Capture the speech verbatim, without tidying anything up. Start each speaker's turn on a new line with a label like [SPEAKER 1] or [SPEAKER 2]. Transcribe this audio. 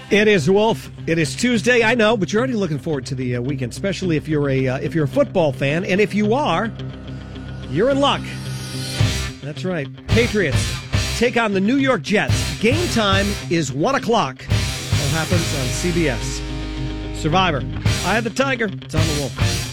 [SPEAKER 1] It is, Wolf. It is Tuesday, I know, but you're already looking forward to the uh, weekend, especially if you're a uh, if you're a football fan, and if you are, you're in luck. That's right. Patriots take on the New York Jets. Game time is one o'clock. All happens on C B S. Survivor. Eye of the Tiger. It's on the Wolf.